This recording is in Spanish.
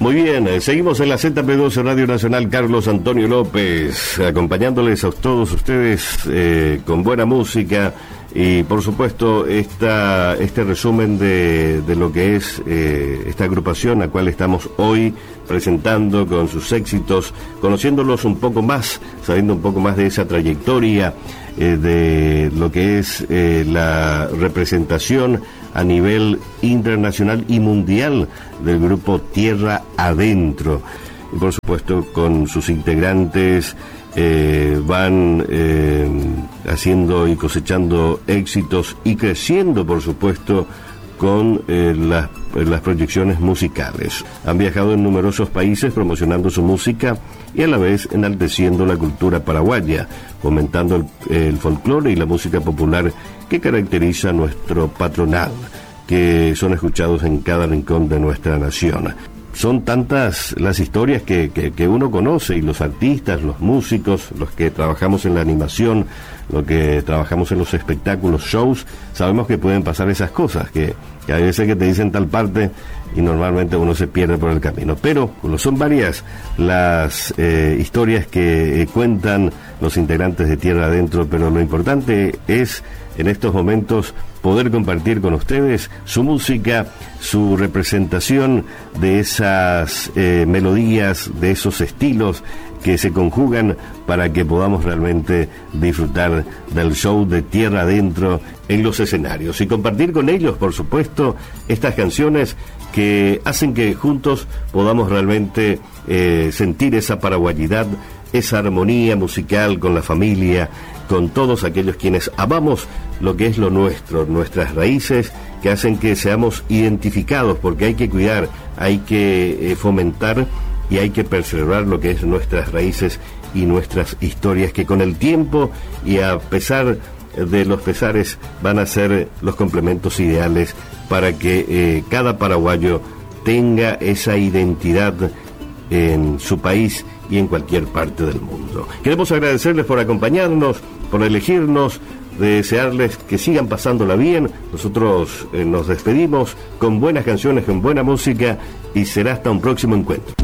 Muy bien, seguimos en la ZP12 Radio Nacional. Carlos Antonio López, acompañándoles a todos ustedes con buena música y por supuesto este resumen de lo que es esta agrupación a cual estamos hoy presentando con sus éxitos, conociéndolos un poco más, sabiendo un poco más de esa trayectoria, de lo que es la representación a nivel internacional y mundial del grupo Tierra Adentro. Y por supuesto con sus integrantes van haciendo y cosechando éxitos y creciendo, por supuesto, con las proyecciones musicales. Han viajado en numerosos países promocionando su música y a la vez enalteciendo la cultura paraguaya, fomentando el folclore y la música popular que caracteriza nuestro patronal, que son escuchados en cada rincón de nuestra nación. Son tantas las historias que uno conoce, y los artistas, los músicos, los que trabajamos en la animación, los que trabajamos en los espectáculos, shows, sabemos que pueden pasar esas cosas, que hay veces que te dicen tal parte y normalmente uno se pierde por el camino. Pero como son varias las historias que cuentan los integrantes de Tierra Adentro, pero lo importante es en estos momentos poder compartir con ustedes su música, su representación de esas melodías, de esos estilos que se conjugan para que podamos realmente disfrutar del show de Tierra Adentro en los escenarios y compartir con ellos, por supuesto, estas canciones que hacen que juntos podamos realmente sentir esa paraguayidad, esa armonía musical con la familia, con todos aquellos quienes amamos lo que es lo nuestro, nuestras raíces, que hacen que seamos identificados, porque hay que cuidar, hay que fomentar y hay que preservar lo que es nuestras raíces y nuestras historias, que con el tiempo y a pesar de los pesares van a ser los complementos ideales para que cada paraguayo tenga esa identidad en su país y en cualquier parte del mundo. Queremos agradecerles por acompañarnos, por elegirnos, desearles que sigan pasándola bien. Nosotros nos despedimos con buenas canciones, con buena música y será hasta un próximo encuentro.